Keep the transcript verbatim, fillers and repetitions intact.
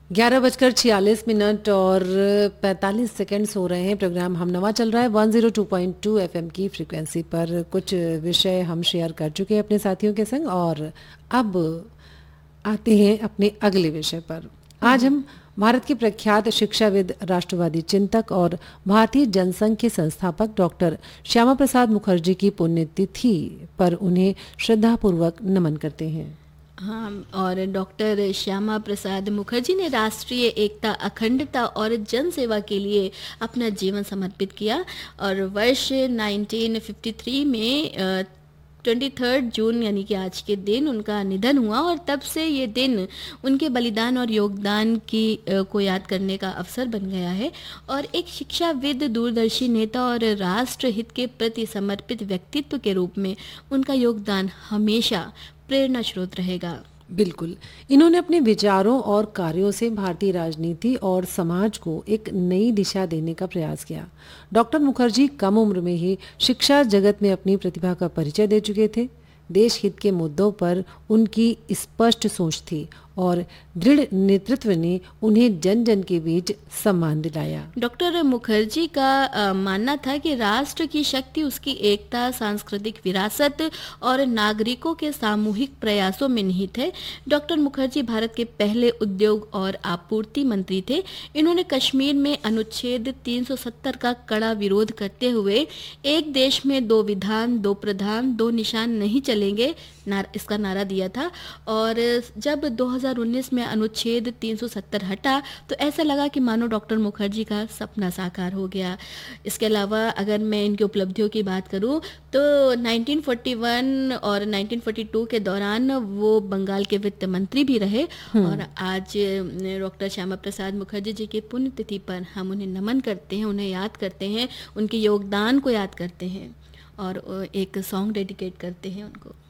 ग्यारह बजकर छियालीस मिनट और पैंतालीस सेकंड्स हो रहे हैं। प्रोग्राम हम नवा चल रहा है एक सौ दो पॉइंट दो एफएम की फ्रीक्वेंसी पर। कुछ विषय हम शेयर कर चुके हैं अपने साथियों के संग और अब आते हैं अपने अगले विषय पर। आज हम भारत के प्रख्यात शिक्षाविद, राष्ट्रवादी चिंतक और भारतीय जनसंघ के संस्थापक डॉक्टर श्यामा प्रसाद मुखर्जी की पुण्यतिथि पर उन्हें श्रद्धापूर्वक नमन करते हैं। हाँ, और डॉक्टर श्यामा प्रसाद मुखर्जी ने राष्ट्रीय एकता, अखंडता और जन सेवा के लिए अपना जीवन समर्पित किया और वर्ष उन्नीस सौ तिरेपन में तेईस जून यानी कि आज के दिन उनका निधन हुआ और तब से ये दिन उनके बलिदान और योगदान की को याद करने का अवसर बन गया है। और एक शिक्षाविद, दूरदर्शी नेता और राष्ट्र हित के प्रति समर्पित व्यक्तित्व के रूप में उनका योगदान हमेशा प्रेरणा स्रोत रहेगा। बिल्कुल, इन्होंने अपने विचारों और कार्यों से भारतीय राजनीति और समाज को एक नई दिशा देने का प्रयास किया। डॉक्टर मुखर्जी कम उम्र में ही शिक्षा जगत में अपनी प्रतिभा का परिचय दे चुके थे। देश हित के मुद्दों पर उनकी स्पष्ट सोच थी और दृढ़ नेतृत्व ने उन्हें जन जन के बीच सम्मान दिलाया। डॉक्टर मुखर्जी का आ, मानना था कि राष्ट्र की शक्ति उसकी एकता, सांस्कृतिक विरासत और नागरिकों के सामूहिक प्रयासों में निहित है। डॉक्टर मुखर्जी भारत के पहले उद्योग और आपूर्ति मंत्री थे। इन्होंने कश्मीर में अनुच्छेद तीन सौ सत्तर का कड़ा विरोध करते हुए एक देश में दो विधान, दो प्रधान, दो निशान नहीं चलेंगे नार, इसका नारा दिया था। और जब दो हज़ार उन्नीस में अनुच्छेद तीन सौ सत्तर हटा तो ऐसा लगा कि मानो डॉक्टर मुखर्जी का सपना साकार हो गया। इसके अलावा अगर मैं इनकी उपलब्धियों की बात करूं तो उन्नीस सौ इकतालीस और उन्नीस सौ बयालीस के दौरान वो बंगाल के वित्त मंत्री भी रहे। और आज डॉक्टर श्यामा प्रसाद मुखर्जी जी की पुण्यतिथि पर हम उन्हें नमन करते हैं, उन्हें याद करते हैं, उनके योगदान को याद करते हैं और एक सॉन्ग डेडिकेट करते हैं उनको।